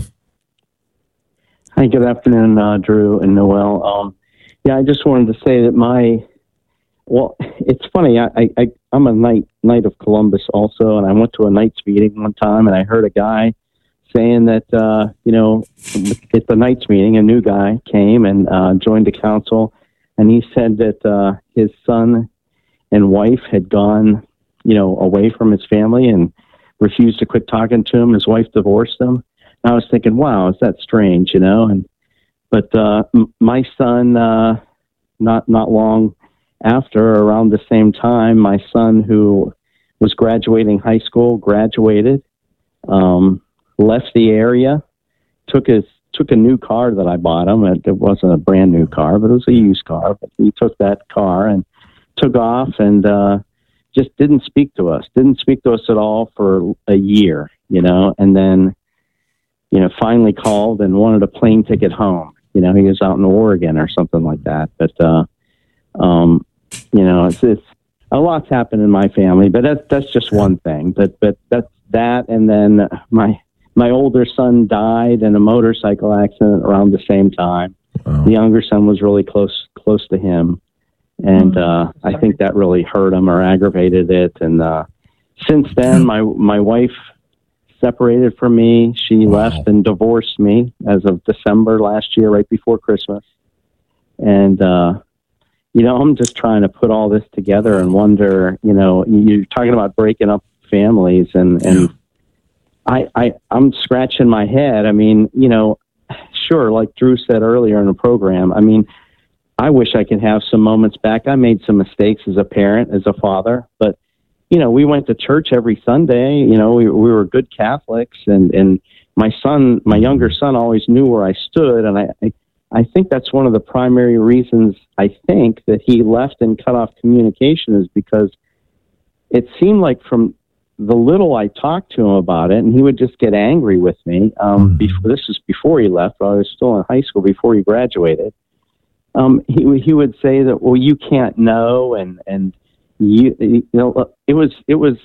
Hi, good afternoon, uh, Drew and Noel. Um, yeah, I just wanted to say that my... Well, it's funny. I, I, I'm a Knight, Knight of Columbus also, and I went to a Knights meeting one time, and I heard a guy saying that, uh, you know, at the Knights meeting, a new guy came and uh, joined the council, and he said that uh, his son and wife had gone, you know, away from his family and refused to quit talking to him. His wife divorced him. And I was thinking, wow, is that strange, you know? And but uh, m- my son, uh, not not long after, around the same time, my son, who was graduating high school, graduated, um, left the area, took his took a new car that I bought him. It, it wasn't a brand new car, but it was a used car. But he took that car and took off and uh, just didn't speak to us. Didn't speak to us at all for a year, you know. And then, you know, finally called and wanted a plane ticket home. You know, he was out in Oregon or something like that. But uh, um, you know, it's, it's a lot's happened in my family, but that's that's just one thing. But but that's that, and then my my older son died in a motorcycle accident around the same time. Wow. The younger son was really close close to him, and uh, I think that really hurt him or aggravated it. And uh, since then, my my wife separated from me. She wow. left and divorced me as of December last year, right before Christmas, and. Uh, You know, I'm just trying to put all this together and wonder, you know, you're talking about breaking up families and, and I, I, I'm scratching my head. I mean, you know, sure, like Drew said earlier in the program, I mean, I wish I could have some moments back. I made some mistakes as a parent, as a father, but, you know, we went to church every Sunday. You know, we, we were good Catholics, and, and my son, my younger son always knew where I stood, and I, I I think that's one of the primary reasons I think that he left and cut off communication, is because it seemed like from the little I talked to him about it, and he would just get angry with me. Um, before, this was before he left, while I was still in high school, before he graduated. Um, he he would say that, well, you can't know, and and you you know it was it was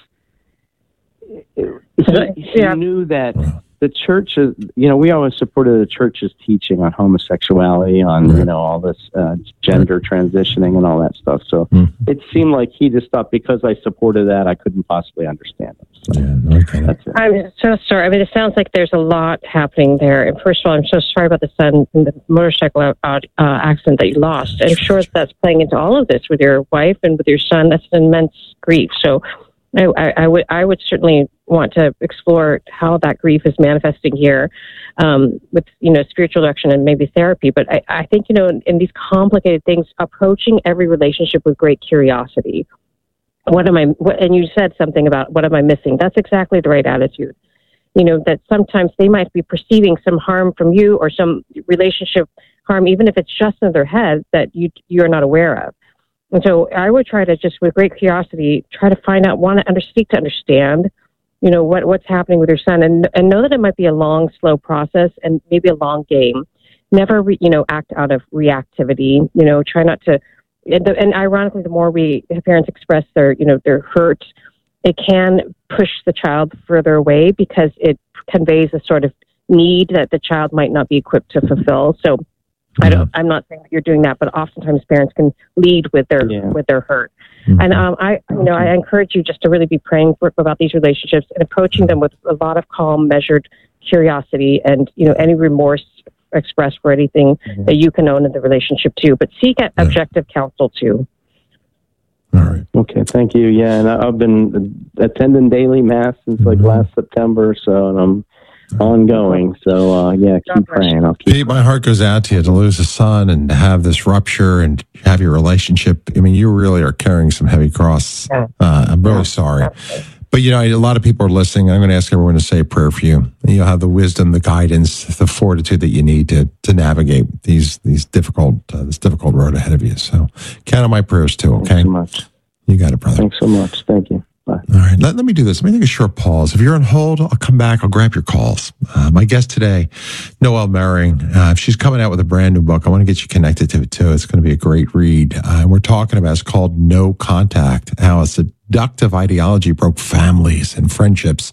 it, he, he knew that. The church is, you know, we always supported the church's teaching on homosexuality, on, right. you know, all this uh, gender right. transitioning and all that stuff. So mm. it seemed like he just thought because I supported that, I couldn't possibly understand it. So yeah, no, that's it. I'm so sorry. I mean, it sounds like there's a lot happening there. And first of all, I'm so sorry about the son and the motorcycle uh, accident that you lost. I'm sure that's playing into all of this with your wife and with your son. That's an immense grief. So I, I, I would I would certainly want to explore how that grief is manifesting here um, with, you know, spiritual direction and maybe therapy. But I, I think, you know, in, in these complicated things, approaching every relationship with great curiosity. What am I, what, and you said something about what am I missing? That's exactly the right attitude. You know, that sometimes they might be perceiving some harm from you or some relationship harm, even if it's just in their head that you, you're not aware of. And so I would try to just, with great curiosity, try to find out, want to under, seek to understand you know, what what's happening with your son, and and know that it might be a long, slow process and maybe a long game. Never, re, you know, act out of reactivity. You know, try not to. And, the, and ironically, the more we parents express their, you know, their hurt, it can push the child further away because it conveys a sort of need that the child might not be equipped to fulfill. So, I don't. I'm not saying that you're doing that, but oftentimes parents can lead with their yeah. with their hurt. Mm-hmm. And um, I, you know, I encourage you just to really be praying for, about these relationships and approaching them with a lot of calm, measured curiosity, and you know, any remorse expressed for anything mm-hmm. that you can own in the relationship too. But seek yeah. objective counsel too. All right. Okay. Thank you. Yeah, and I've been attending daily mass since like mm-hmm. last September, so and I'm ongoing. So uh, yeah, keep praying. I'll keep. Pete, my heart goes out to you to lose a son and to have this rupture and have your relationship. I mean, you really are carrying some heavy cross. Uh, I'm really sorry. But, you know, a lot of people are listening. I'm going to ask everyone to say a prayer for you. And you'll have the wisdom, the guidance, the fortitude that you need to to navigate these these difficult uh, this difficult road ahead of you. So count on my prayers too, okay? Thanks so much. You got it, brother. Thanks so much. Thank you. Bye. All right. Let, let me do this. Let me take a short pause. If you're on hold, I'll come back. I'll grab your calls. Uh, my guest today, Noelle Mering, uh, she's coming out with a brand new book. I want to get you connected to it too. It's going to be a great read. Uh, and we're talking about, it's called No Contact, how a seductive ideology broke families and friendships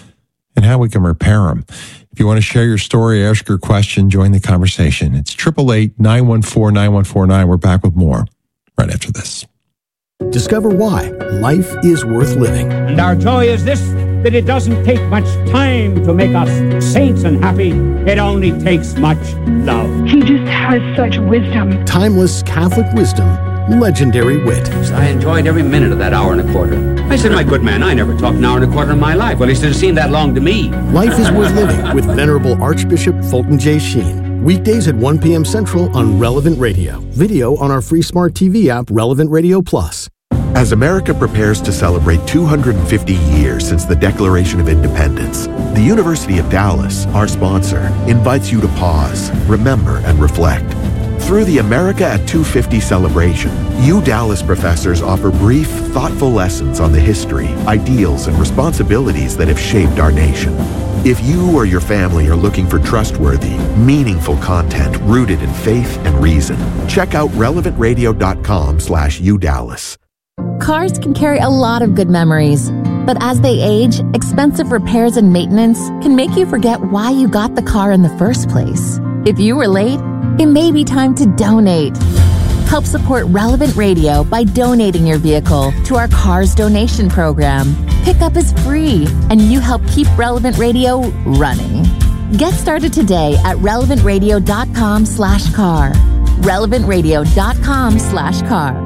and how we can repair them. If you want to share your story, ask your question, join the conversation. It's eight eight eight, nine one four, nine one four nine. We're back with more right after this. Discover why life is worth living. And our joy is this, that it doesn't take much time to make us saints and happy. It only takes much love. He just has such wisdom. Timeless Catholic wisdom, legendary wit. I enjoyed every minute of that hour and a quarter. I said, my good man, I never talked an hour and a quarter in my life. Well, at least it seemed that long to me. Life is worth living with Venerable Archbishop Fulton J. Sheen. Weekdays at one p.m. Central on Relevant Radio. Video on our free smart T V app, Relevant Radio Plus. As America prepares to celebrate two hundred fifty years since the Declaration of Independence, the University of Dallas, our sponsor, invites you to pause, remember, and reflect. Through the America at two fifty celebration, U Dallas professors offer brief, thoughtful lessons on the history, ideals, and responsibilities that have shaped our nation. If you or your family are looking for trustworthy, meaningful content rooted in faith and reason, check out relevant radio dot com slash U Dallas. Cars can carry a lot of good memories, but as they age, expensive repairs and maintenance can make you forget why you got the car in the first place. If you were late, it may be time to donate. Help support Relevant Radio by donating your vehicle to our Cars Donation Program. Pickup is free, and you help keep Relevant Radio running. Get started today at relevant radio dot com slash car. relevant radio dot com slash car.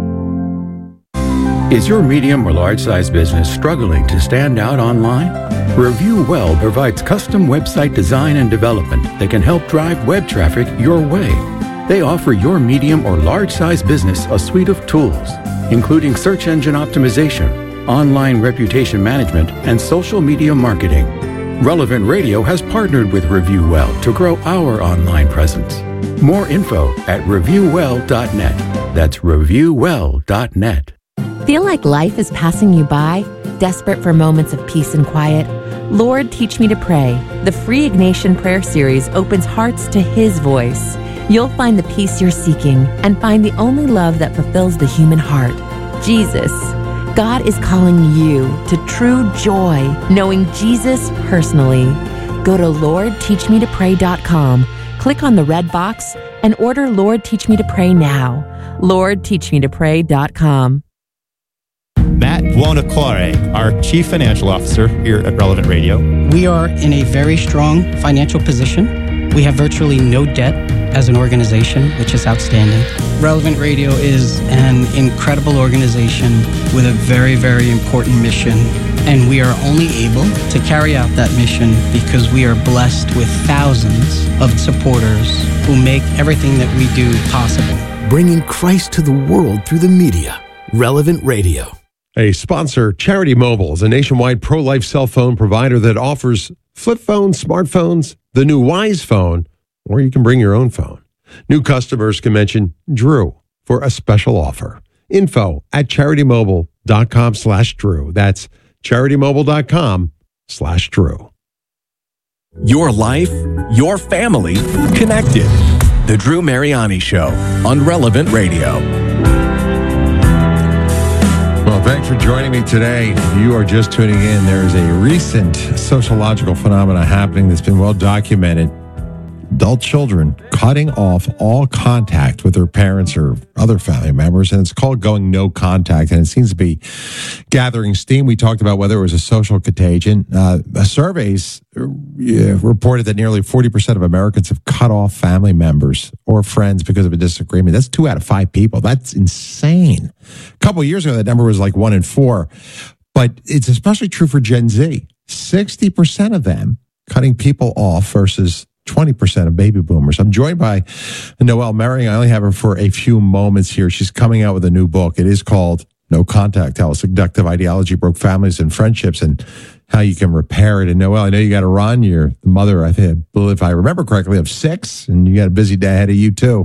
Is your medium or large size business struggling to stand out online? Review Well provides custom website design and development that can help drive web traffic your way. They offer your medium or large size business a suite of tools, including search engine optimization, online reputation management, and social media marketing. Relevant Radio has partnered with Review Well to grow our online presence. More info at review well dot net. That's review well dot net. Feel like life is passing you by? Desperate for moments of peace and quiet? Lord, Teach Me to Pray. The free Ignatian Prayer Series opens hearts to His voice. You'll find the peace you're seeking and find the only love that fulfills the human heart, Jesus. God is calling you to true joy, knowing Jesus personally. Go to lord teach me to pray dot com, click on the red box, and order Lord Teach Me to Pray now. lord teach me to pray dot com. Matt Buonocore, our Chief Financial Officer here at Relevant Radio. We are in a very strong financial position. We have virtually no debt as an organization, which is outstanding. Relevant Radio is an incredible organization with a very, very important mission. And we are only able to carry out that mission because we are blessed with thousands of supporters who make everything that we do possible. Bringing Christ to the world through the media. Relevant Radio. A sponsor, Charity Mobile, is a nationwide pro-life cell phone provider that offers flip phones, smartphones, the new Wise phone, or you can bring your own phone. New customers can mention Drew for a special offer. Info at charity mobile dot com slash Drew. That's CharityMobile.com slash Drew. Your life, your family, connected. The Drew Mariani Show on Relevant Radio. Well, thanks for joining me today. If you are just tuning in, there is a recent sociological phenomenon happening that's been well documented. Adult children cutting off all contact with their parents or other family members, and it's called going no contact, and it seems to be gathering steam. We talked about whether it was a social contagion. Uh, surveys uh, reported that nearly forty percent of Americans have cut off family members or friends because of a disagreement. That's two out of five people. That's insane. A couple of years ago, that number was like one in four, but it's especially true for Gen Z. sixty percent of them cutting people off versus twenty percent of baby boomers. I'm joined by Noelle Mering. I only have her for a few moments here. She's coming out with a new book. It is called No Contact, How Seductive Ideology Broke Families and Friendships and How You Can Repair It. And Noelle, I know you got to run. You're the mother, I think, if I remember correctly, of six, and you got a busy day ahead of you too.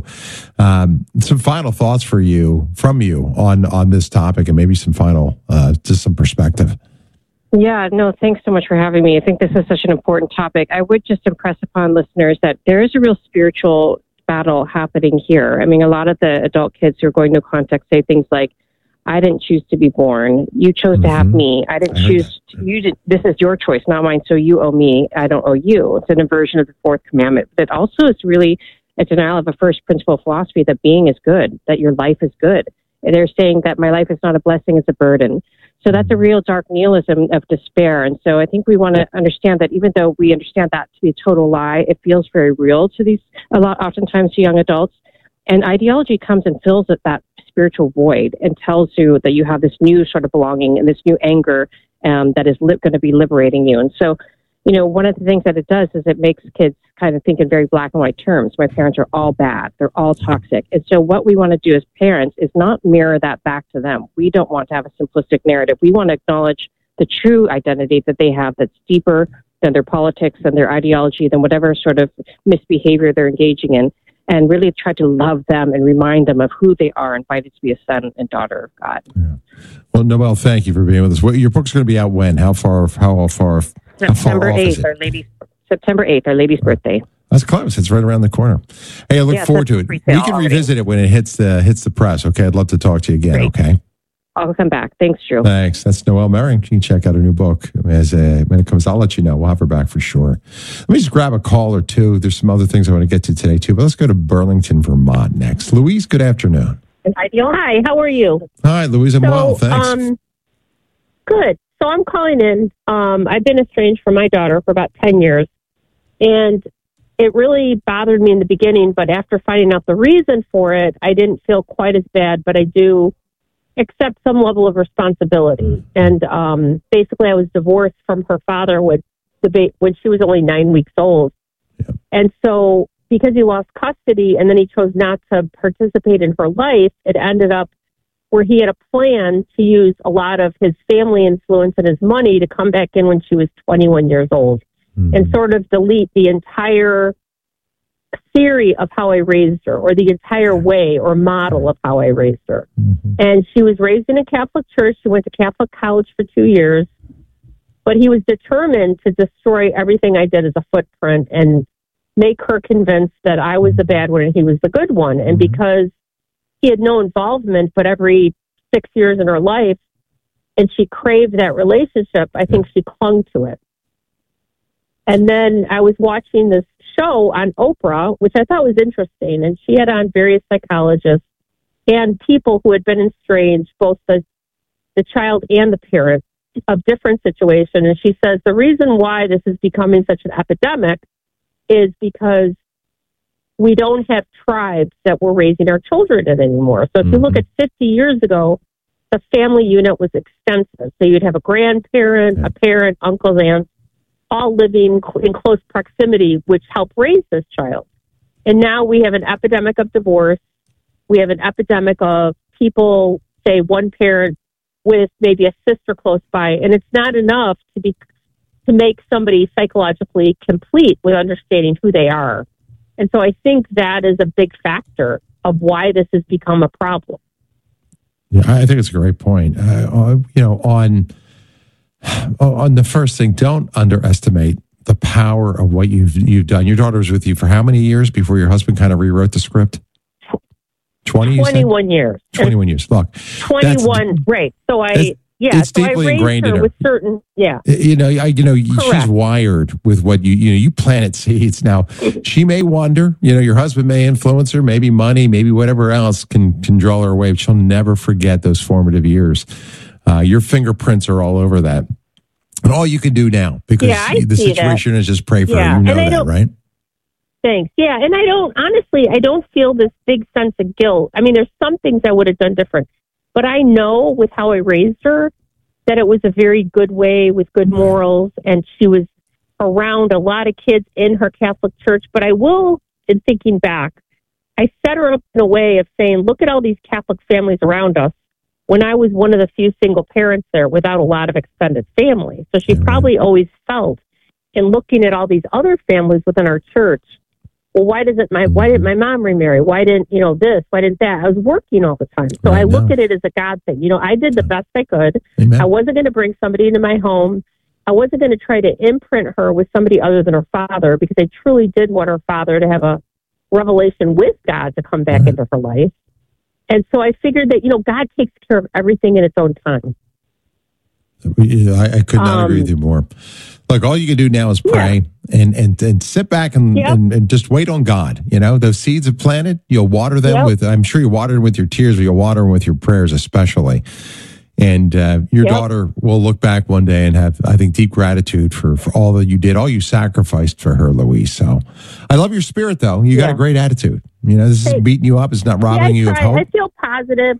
Um, some final thoughts for you, from you on, on this topic, and maybe some final, uh, just some perspective. Yeah, no, thanks so much for having me. I think this is such an important topic. I would just impress upon listeners that there is a real spiritual battle happening here. I mean, a lot of the adult kids who are going no contact say things like, I didn't choose to be born. You chose mm-hmm. to have me. I didn't I choose to, you did, this is your choice, not mine. So you owe me. I don't owe you. It's an inversion of the fourth commandment. But also it's really a denial of a first principle philosophy that being is good, that your life is good. And they're saying that my life is not a blessing, it's a burden. So that's a real dark nihilism of despair. And so I think we want to understand that even though we understand that to be a total lie, it feels very real to these, a lot, oftentimes to young adults. And ideology comes and fills that spiritual void and tells you that you have this new sort of belonging and this new anger um, that is li- going to be liberating you. And so, you know, one of the things that it does is it makes kids kind of think in very black and white terms. My parents are all bad. They're all toxic. And so what we want to do as parents is not mirror that back to them. We don't want to have a simplistic narrative. We want to acknowledge the true identity that they have that's deeper than their politics, than their ideology, than whatever sort of misbehavior they're engaging in, and really try to love them and remind them of who they are, invited to be a son and daughter of God. Yeah. Well, Noelle, thank you for being with us. Well, your book's going to be out when? How far? How far? September eighth, our lady's September eighth, our lady's birthday. That's close. It's right around the corner. Hey, I look yeah, forward to it. We can already. revisit it when it hits the hits the press. Okay, I'd love to talk to you again. Great. Okay. I'll come back. Thanks, Drew. Thanks. That's Noelle Mering. You can check out her new book as a, when it comes. I'll let you know. We'll have her back for sure. Let me just grab a call or two. There's some other things I want to get to today too. But let's go to Burlington, Vermont next. Louise, good afternoon. Hi, how are you? Hi, Louise. I'm so, well. Thanks. Um, good. So I'm calling in. Um, I've been estranged from my daughter for about ten years. And it really bothered me in the beginning. But after finding out the reason for it, I didn't feel quite as bad. But I do accept some level of responsibility. And um, basically, I was divorced from her father when, the ba- when she was only nine weeks old. Yeah. And so because he lost custody and then he chose not to participate in her life, it ended up where he had a plan to use a lot of his family influence and his money to come back in when she was twenty-one years old mm-hmm. and sort of delete the entire theory of how I raised her, or the entire way or model of how I raised her. Mm-hmm. And she was raised in a Catholic church. She went to Catholic college for two years, but he was determined to destroy everything I did as a footprint and make her convinced that I was the bad one and he was the good one. And mm-hmm. because he had no involvement, but every six years in her life, and she craved that relationship, I think she clung to it. And then I was watching this show on Oprah, which I thought was interesting, and she had on various psychologists and people who had been estranged, both the the child and the parent, of different situations. And she says the reason why this is becoming such an epidemic is because we don't have tribes that we're raising our children in anymore. So if mm-hmm. you look at fifty years ago, the family unit was extensive. So you'd have a grandparent, yeah. a parent, uncles, aunts, all living in close proximity, which helped raise this child. And now we have an epidemic of divorce. We have an epidemic of people, say, one parent with maybe a sister close by. And it's not enough to be to make somebody psychologically complete with understanding who they are. And so I think that is a big factor of why this has become a problem. Yeah, I think it's a great point. Uh, you know, on oh, on the first thing, don't underestimate the power of what you've you've done. Your daughter was with you for how many years before your husband kind of rewrote the script? twenty, twenty-one years. twenty-one years. Look, twenty-one. Right. So I, yeah, it's so I deeply raised ingrained her in her. with certain, yeah. You know, I, you know, Correct. she's wired with what you, you know, you planted seeds. Now, she may wonder, you know, your husband may influence her, maybe money, maybe whatever else can, can draw her away, but she'll never forget those formative years. Uh, your fingerprints are all over that. And all you can do now, because Yeah, I the see situation that. is just pray for Yeah, her. You know and I that, don't- right? Thanks. Yeah. And I don't, honestly, I don't feel this big sense of guilt. I mean, there's some things I would have done different, but I know with how I raised her that it was a very good way with good morals, and she was around a lot of kids in her Catholic church. But I will, in thinking back, I set her up in a way of saying, look at all these Catholic families around us, when I was one of the few single parents there without a lot of extended family. So she probably always felt, in looking at all these other families within our church, well, why doesn't my why didn't my mom remarry? Why didn't, you know, this? Why didn't that? I was working all the time. So I, I look at it as a God thing. You know, I did the best I could. Amen. I wasn't going to bring somebody into my home. I wasn't going to try to imprint her with somebody other than her father, because I truly did want her father to have a revelation with God to come back Right. into her life. And so I figured that, you know, God takes care of everything in its own time. I, I could not Um, agree with you more. Look, all you can do now is pray and, and, and sit back and, Yep. and, and just wait on God. You know, those seeds have planted, you'll water them Yep. with, I'm sure you water them with your tears, but you'll water them with your prayers especially. And uh, your Yep. daughter will look back one day and have, I think, deep gratitude for, for all that you did, all you sacrificed for her, Louise. So I love your spirit, though. You got Yeah. a great attitude. You know, this is beating you up. It's not robbing yeah, you I of try. hope. I feel positive.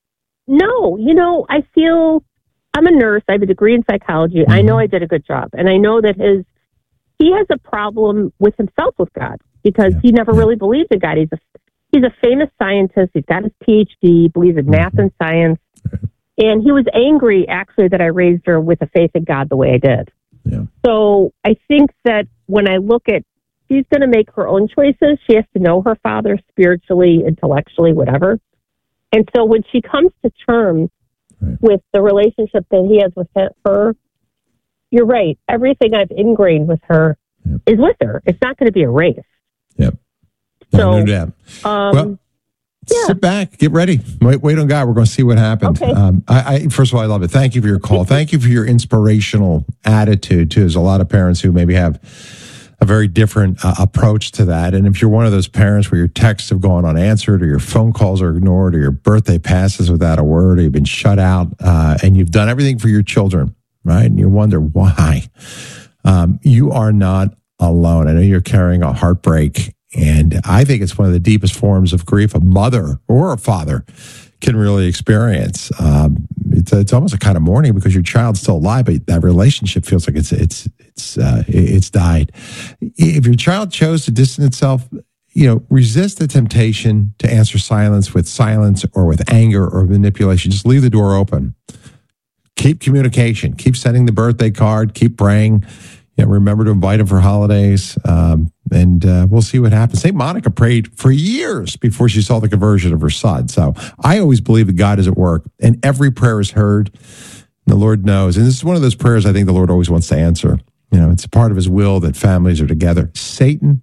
No, you know, I feel, I'm a nurse. I have a degree in psychology. Mm-hmm. I know I did a good job. And I know that his, he has a problem with himself with God, because he never really believed in God. He's a, he's a famous scientist. He's got his P H D, believes in math and science. And he was angry, actually, that I raised her with a faith in God the way I did. Yeah. So I think that when I look at, she's going to make her own choices. She has to know her father spiritually, intellectually, whatever. And so when she comes to terms Right. with the relationship that he has with her, you're right. Everything I've ingrained with her Yep. is with her. It's not going to be erased. Yep. So, no doubt. Um, Well, yeah. sit back, get ready. Wait, wait on God. We're going to see what happens. Okay. Um, I, I, first of all, I love it. Thank you for your call. Thank you for your inspirational attitude too. There's a lot of parents who maybe have a very different uh, approach to that. And if you're one of those parents where your texts have gone unanswered, or your phone calls are ignored, or your birthday passes without a word, or you've been shut out, uh, and you've done everything for your children, right? And you wonder why, um, you are not alone. I know you're carrying a heartbreak. And I think it's one of the deepest forms of grief a mother or a father can really experience. Um, it's it's almost a kind of mourning, because your child's still alive, but that relationship feels like it's it's it's uh, it's died. If your child chose to distance itself, you know, resist the temptation to answer silence with silence or with anger or manipulation. Just leave the door open. Keep communication. Keep sending the birthday card. Keep praying. You know, remember to invite them for holidays, um, and uh, we'll see what happens. Saint Monica prayed for years before she saw the conversion of her son. So I always believe that God is at work, and every prayer is heard. The Lord knows. And this is one of those prayers I think the Lord always wants to answer. You know, it's a part of his will that families are together. Satan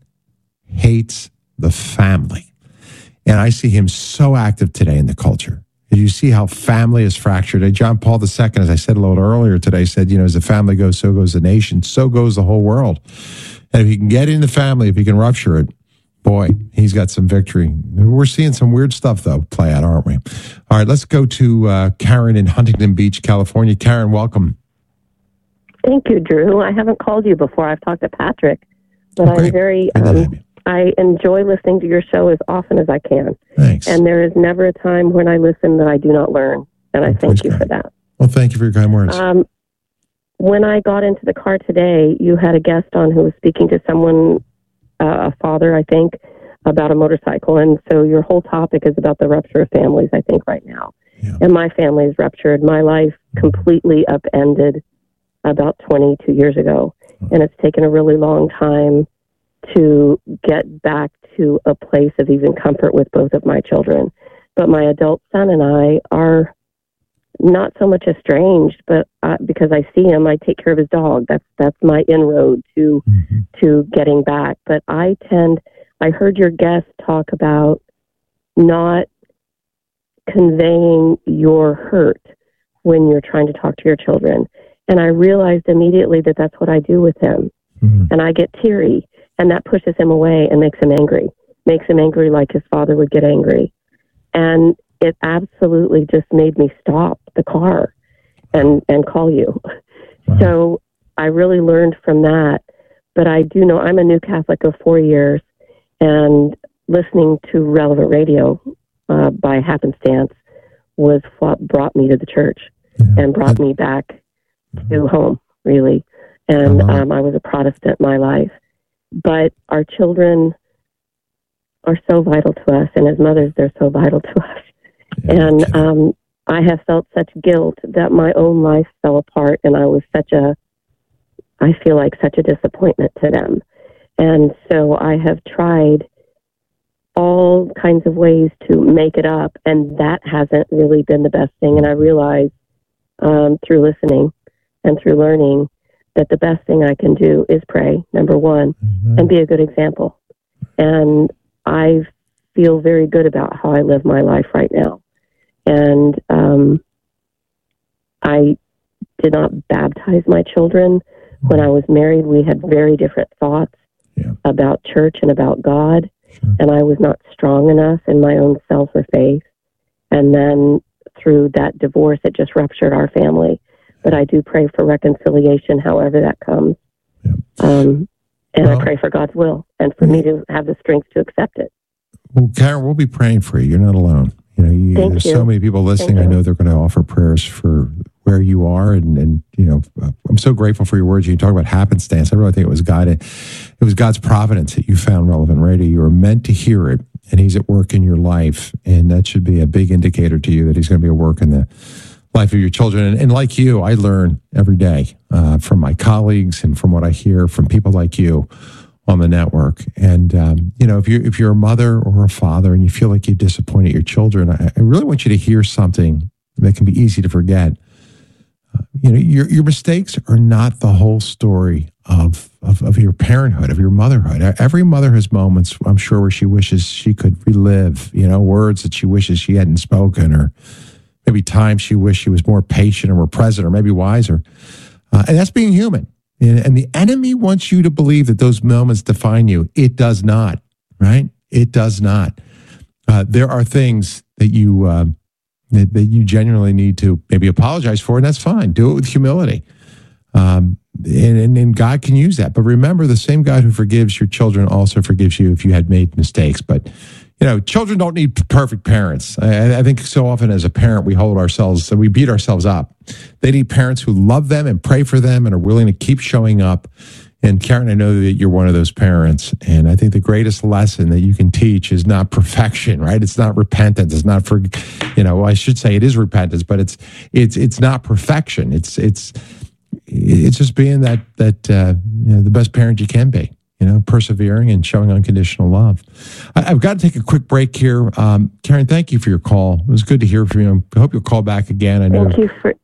hates the family. And I see him so active today in the culture. You see how family is fractured. John Paul the Second, as I said a little earlier today, said, you know, as the family goes, so goes the nation, so goes the whole world. And if he can get in the family, if he can rupture it, boy, he's got some victory. We're seeing some weird stuff, though, play out, aren't we? All right, let's go to uh, Karen in Huntington Beach, California. Karen, welcome. Thank you, Drew. I haven't called you before. I've talked to Patrick, but Okay. I'm very, um, I enjoy listening to your show as often as I can. Thanks. And there is never a time when I listen that I do not learn. And I thank you for that. Well, thank you for your kind words. Um, when I got into the car today, you had a guest on who was speaking to someone, uh, a father, I think, about a motorcycle. And so your whole topic is about the rupture of families, I think, right now. Yeah. And my family is ruptured. My life completely upended about twenty-two years ago. And it's taken a really long time to get back to a place of even comfort with both of my children. But my adult son and I are not so much estranged, but uh, because I see him, I take care of his dog. That's that's my inroad to mm-hmm. to getting back. But I tend, I heard your guest talk about not conveying your hurt when you're trying to talk to your children. And I realized immediately that that's what I do with him. Mm-hmm. And I get teary, and that pushes him away and makes him angry, makes him angry like his father would get angry. And it absolutely just made me stop the car and, and call you. Wow. So I really learned from that. But I do know I'm a new Catholic of four years, and listening to Relevant Radio uh, by happenstance was what brought me to the church yeah. and brought me back mm-hmm. to home, really. And uh-huh. um, I was a Protestant my life. But our children are so vital to us, and as mothers, they're so vital to us. Yeah, and okay. um, I have felt such guilt that my own life fell apart, and I was such a, I feel like such a disappointment to them. And so I have tried all kinds of ways to make it up, and that hasn't really been the best thing. And I realize um, through listening and through learning that the best thing I can do is pray, number one, mm-hmm. and be a good example. And I feel very good about how I live my life right now. And um, I did not baptize my children. When I was married, we had very different thoughts yeah. about church and about God. Sure. And I was not strong enough in my own self or faith. And then through that divorce, it just ruptured our family. But I do pray for reconciliation, however that comes. Yeah. Um, and well, I pray for God's will and for me to have the strength to accept it. Well, Karen, we'll be praying for you. You're not alone. You know, you, there's you. so many people listening. I know they're going to offer prayers for where you are. And, and, you know, I'm so grateful for your words. You talk about happenstance. I really think it was God. It was God's providence that you found Relevant Radio. You were meant to hear it, and he's at work in your life. And that should be a big indicator to you that he's going to be at work in the life of your children. And, and like you, I learn every day uh, from my colleagues and from what I hear from people like you on the network. And, um, you know, if you're, if you're a mother or a father and you feel like you disappointed your children, I, I really want you to hear something that can be easy to forget. Uh, you know, your, your mistakes are not the whole story of, of, of your parenthood, of your motherhood. Every mother has moments, I'm sure, where she wishes she could relive, you know, words that she wishes she hadn't spoken, or maybe times she wished she was more patient or more present or maybe wiser. Uh, and that's being human. And the enemy wants you to believe that those moments define you. It does not, right? It does not. Uh, there are things that you uh, that, that you genuinely need to maybe apologize for, and that's fine. Do it with humility. Um, and, and, and God can use that. But remember, the same God who forgives your children also forgives you if you had made mistakes. But you know, children don't need perfect parents. I, I think so often as a parent, we hold ourselves, we beat ourselves up. They need parents who love them and pray for them and are willing to keep showing up. And Karen, I know that you're one of those parents. And I think the greatest lesson that you can teach is not perfection, right? It's not repentance. It's not for, you know, I should say it is repentance, but it's, it's, it's not perfection. It's, it's, it's just being that, that, uh, you know, the best parent you can be. You know, persevering and showing unconditional love. I, I've got to take a quick break here. Um, Karen, thank you for your call. It was good to hear from you. I hope you'll call back again. I know. Thank you for.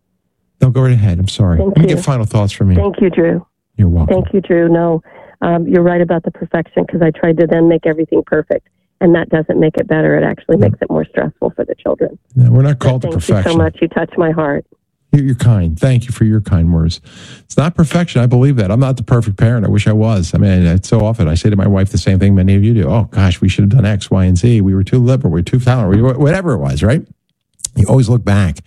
No, go right ahead. I'm sorry. Thank Let me you. get final thoughts from you. Thank you, Drew. You're welcome. Thank you, Drew. No, um, you're right about the perfection, because I tried to then make everything perfect, and that doesn't make it better. It actually yeah. makes it more stressful for the children. Yeah, we're not called so to perfection. Thank you so much. You touch my heart. You're kind. Thank you for your kind words. It's not perfection. I believe that. I'm not the perfect parent. I wish I was. I mean, it's so often I say to my wife the same thing many of you do. Oh, gosh, we should have done X, Y, and Z. We were too liberal. We were too tolerant. We were, whatever it was, right? You always look back.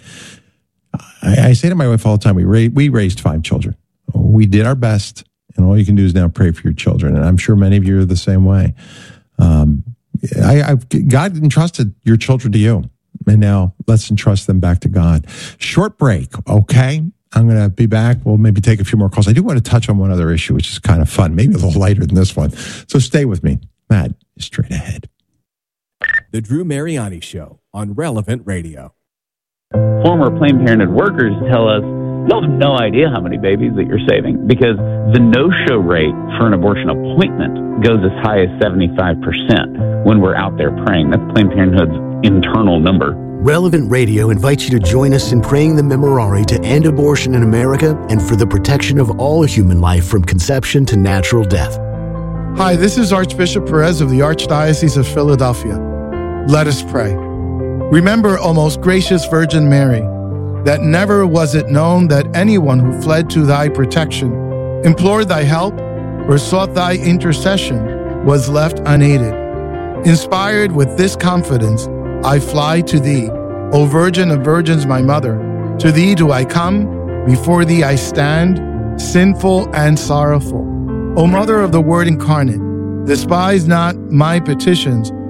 I, I say to my wife all the time, we, ra- we raised five children. We did our best, and all you can do is now pray for your children. And I'm sure many of you are the same way. Um, I, I've, God entrusted your children to you. And now let's entrust them back to God. Short break, okay? I'm going to be back. We'll maybe take a few more calls. I do want to touch on one other issue, which is kind of fun, maybe a little lighter than this one. So stay with me. Matt is straight ahead. The Drew Mariani Show on Relevant Radio. Former Planned Parenthood workers tell us, you have no idea how many babies that you're saving, because the no-show rate for an abortion appointment goes as high as seventy-five percent when we're out there praying. That's Planned Parenthood's internal number. Relevant Radio invites you to join us in praying the Memorare to end abortion in America and for the protection of all human life from conception to natural death. Hi, this is Archbishop Perez of the Archdiocese of Philadelphia. Let us pray. Remember, O most gracious Virgin Mary, that never was it known that anyone who fled to thy protection, implored thy help, or sought thy intercession was left unaided. Inspired with this confidence, I fly to thee, O Virgin of Virgins, my mother. To thee do I come, before thee I stand, sinful and sorrowful. O Mother of the Word incarnate, despise not my petitions,